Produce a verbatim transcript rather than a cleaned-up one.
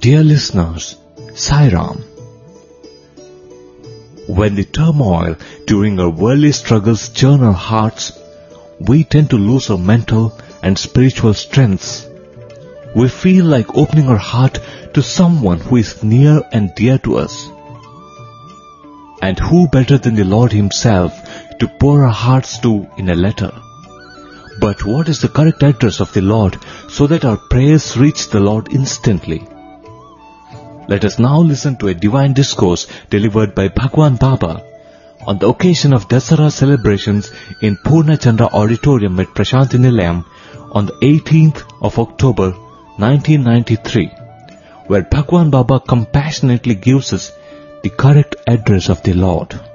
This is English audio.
Dear listeners, Sai Ram. When the turmoil during our worldly struggles churn our hearts, we tend to lose our mental and spiritual strengths. We feel like opening our heart to someone who is near and dear to us. And who better than the Lord Himself to pour our hearts to in a letter? But what is the correct address of the Lord so that our prayers reach the Lord instantly? Let us now listen to a divine discourse delivered by Bhagwan Baba on the occasion of Dasara celebrations in Purnachandra Auditorium at Prashanti Nilayam on the eighteenth of October nineteen ninety-three, where Bhagwan Baba compassionately gives us the correct address of the Lord.